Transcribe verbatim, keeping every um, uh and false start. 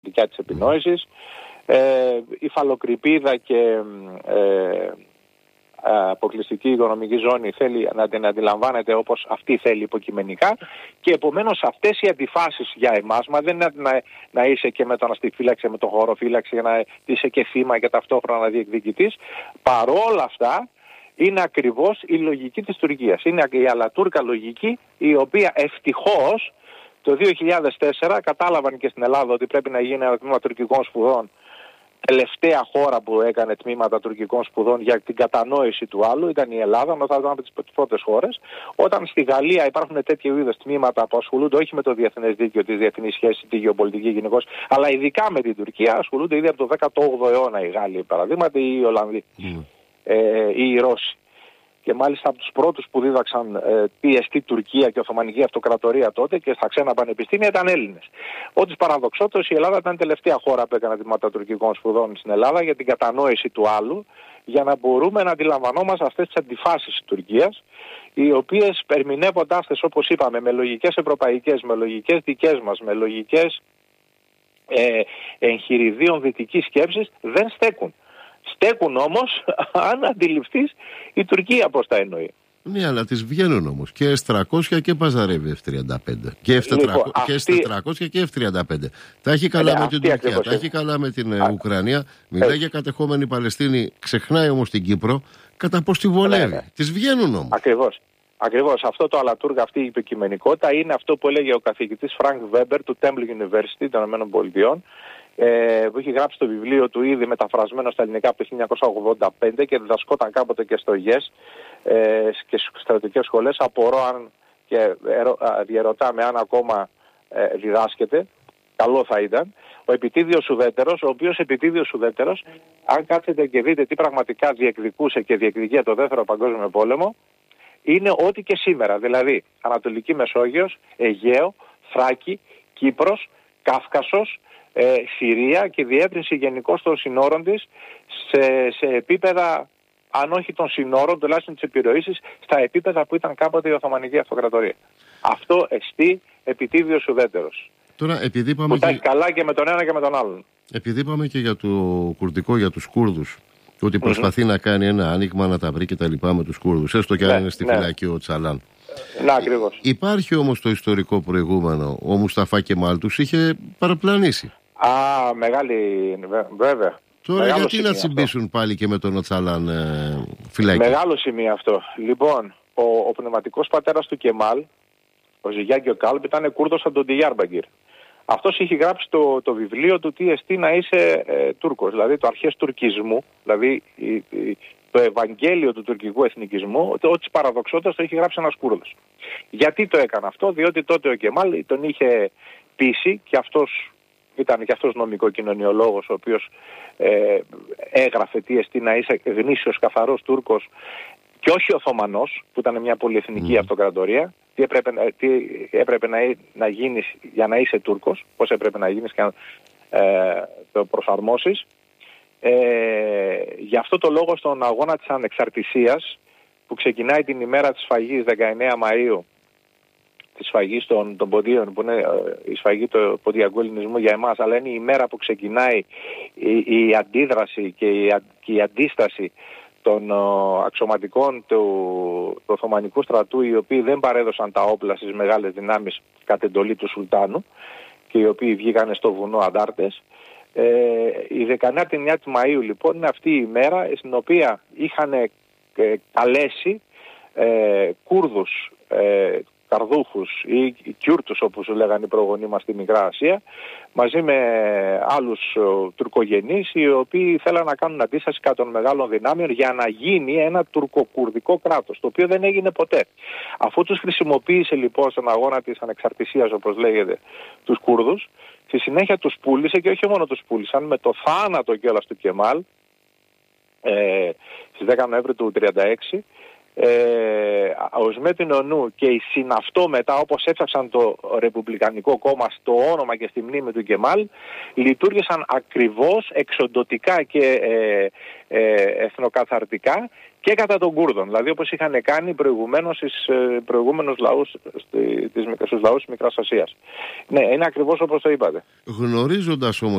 δικιά της επινόησης, ε, υφαλοκρηπίδα και ε, αποκλειστική οικονομική ζώνη θέλει να την αντιλαμβάνεται όπως αυτή θέλει υποκειμενικά, και επομένως αυτές οι αντιφάσεις για εμάς, μα δεν είναι να, να είσαι και με τον αστιφύλαξη, με τον χωροφύλαξη, να είσαι και θύμα και ταυτόχρονα διεκδικητής. Παρόλα αυτά είναι ακριβώς η λογική της Τουρκίας. Είναι η αλατούρκα λογική, η οποία ευτυχώς το δύο χιλιάδες τέσσερα κατάλαβαν και στην Ελλάδα ότι πρέπει να γίνει ένα τμήμα τουρκικών σπουδών. Τελευταία χώρα που έκανε τμήματα τουρκικών σπουδών για την κατανόηση του άλλου ήταν η Ελλάδα, όταν ήταν από τις πρώτες χώρες. Όταν στη Γαλλία υπάρχουν τέτοιου είδους τμήματα που ασχολούνται όχι με το διεθνές δίκαιο, τις διεθνείς σχέσεις, τη γεωπολιτική γενικώς, αλλά ειδικά με την Τουρκία, ασχολούνται ήδη από το δέκατο όγδοο αιώνα οι Γάλλοι, παραδείγματι, ή οι Ολλανδοί, mm. ε, ή οι Ρώσοι. Και μάλιστα από τους πρώτους που δίδαξαν ε, τι εστί Τουρκία και Οθωμανική Αυτοκρατορία τότε και στα ξένα πανεπιστήμια ήταν Έλληνες. Ό,τι παραδοξότερος, η Ελλάδα ήταν η τελευταία χώρα που έκανε τμήματα τουρκικών σπουδών στην Ελλάδα για την κατανόηση του άλλου, για να μπορούμε να αντιλαμβανόμαστε αυτές τις αντιφάσεις της Τουρκίας, οι οποίες ερμηνεύοντάς τις, όπως είπαμε, με λογικές ευρωπαϊκές, με λογικές δικές μας, με λογικές ε, εγχειριδίων δυτικής σκέψης, δεν στέκουν. Στέκουν όμως αν αντιληφθείς η Τουρκία πώς τα εννοεί. Ναι, αλλά τις βγαίνουν όμως και ες τριακόσια και παζαρεύει εφ τριάντα πέντε και εφ τετρακόσια και εφ τριάντα πέντε. Τα έχει καλά ε, με την Τουρκία, τα έχει καλά με την Α, Ουκρανία. Μιλάει ε. για κατεχόμενη Παλαιστίνη, ξεχνάει όμως την Κύπρο. Κατά πώς τη βολεύει. Ναι, ναι. Τις βγαίνουν όμως. Ακριβώς. Ακριβώς. Αυτό το αλατούργα, αυτή η υποκειμενικότητα είναι αυτό που έλεγε ο καθηγητής Φρανκ Βέμπερ του Temple University των ΗΠΑ, Ε, που έχει γράψει το βιβλίο του ήδη μεταφρασμένο στα ελληνικά από το χίλια εννιακόσια ογδόντα πέντε και διδασκόταν κάποτε και στο ΓΕΣ ε, και στις στρατιωτικές σχολές. Απορώ αν και διαρωτάμε αν ακόμα ε, διδάσκεται. Καλό θα ήταν. Ο Επιτίδιος Ουδέτερος, ο οποίος Επιτίδιος Ουδέτερος, αν κάτσετε και δείτε τι πραγματικά διεκδικούσε και διεκδικεί το δεύτερο παγκόσμιο πόλεμο, είναι ό,τι και σήμερα. Δηλαδή Ανατολική Μεσόγειος, Αιγαίο, Θράκη, Κύπρος, Κάφκασος, Ε, Συρία και διεύρυνση γενικώς των συνόρων της σε, σε επίπεδα, αν όχι των συνόρων, τουλάχιστον της επιρροής στα επίπεδα που ήταν κάποτε η Οθωμανική Αυτοκρατορία. Αυτό εστί Επιτίδιος Ουδέτερος. Τώρα, επειδή που τα έχει και... καλά και με τον ένα και με τον άλλον. Επειδή είπαμε και για το κουρδικό, για τους Κούρδους, ότι προσπαθεί mm-hmm. να κάνει ένα άνοιγμα, να τα βρει και τα λοιπά με τους Κούρδους, έστω και αν ναι, είναι στη ναι. φυλακή ο Τσαλάν. Να, ακριβώς. Υπάρχει όμως το ιστορικό προηγούμενο. Ο Μουσταφά Κεμάλ τους είχε παραπλανήσει. Α, μεγάλη, βέβαια. Τώρα μεγάλο γιατί να τσιμπήσουν αυτό πάλι και με τον Οτσαλάν ε, φυλάκι. Μεγάλο σημείο αυτό. Λοιπόν, ο, ο πνευματικός πατέρας του Κεμάλ, ο Ζιγιάγκιο Κάλμπ, ήταν Κούρδος από τον Ντιγιάρμπαγκυρ. Αυτός είχε γράψει το, το βιβλίο του τι εστί να είσαι ε, Τούρκος, δηλαδή το αρχές τουρκισμού, δηλαδή η, η, το Ευαγγέλιο του τουρκικού εθνικισμού, ό,τι παραδοξότητας το είχε γράψει ένας Κούρδος. Γιατί το έκανε αυτό? Διότι τότε ο Κεμάλ τον είχε πείσει, και αυτός ήταν και αυτός νομικό-κοινωνιολόγος, ο οποίος ε, έγραφε τι εστί να είσαι γνήσιος καθαρός Τούρκος και όχι Οθωμανός, που ήταν μια πολυεθνική mm. αυτοκρατορία, τι έπρεπε, τι έπρεπε να, να γίνεις για να είσαι Τούρκος, πώς έπρεπε να γίνεις και να ε, το προσαρμόσεις. Ε, γι' αυτό το λόγο στον αγώνα της ανεξαρτησίας, που ξεκινάει την ημέρα της σφαγής δεκαεννέα Μαΐου, τη σφαγή των, των ποντίων, που είναι η σφαγή του ποντιακού ελληνισμού για εμάς, αλλά είναι η μέρα που ξεκινάει η, η αντίδραση και η, και η αντίσταση των ο, αξιωματικών του, του Οθωμανικού στρατού, οι οποίοι δεν παρέδωσαν τα όπλα στις μεγάλες δυνάμεις κατ' εντολή του Σουλτάνου και οι οποίοι βγήκαν στο βουνό αντάρτες. Ε, η δεκαεννέα Μαΐου λοιπόν είναι αυτή η μέρα στην οποία είχαν ε, καλέσει ε, Κούρδους, ε, Καρδούχους ή Κιούρτους, όπως λέγανε οι προγονείς μας στη Μικρά Ασία, μαζί με άλλους τουρκογενείς, οι οποίοι θέλαν να κάνουν αντίσταση κατά των μεγάλων δυνάμεων για να γίνει ένα τουρκοκουρδικό κράτος, το οποίο δεν έγινε ποτέ. Αφού τους χρησιμοποίησε λοιπόν στον αγώνα της ανεξαρτησίας, όπως λέγεται, τους Κούρδους, στη συνέχεια τους πούλησε, και όχι μόνο τους πούλησαν, με το θάνατο κιόλας του Κεμάλ, ε, στις δέκα Νοεμβρίου του χίλια εννιακόσια τριάντα έξι, Ε, ο Σμέτιν Ονού και οι συναυτό μετά, όπως έφτιαξαν το Ρεπουμπλικανικό κόμμα στο όνομα και στη μνήμη του Κεμάλ, λειτουργήσαν ακριβώς εξοντωτικά και ε, ε, εθνοκαθαρτικά και κατά των Κούρδων, δηλαδή όπως είχαν κάνει προηγουμένως στις ε, προηγούμενους λαούς, στη, τις, στους λαούς της Μικράς Ασίας. Ναι, είναι ακριβώς όπως το είπατε. Γνωρίζοντας όμως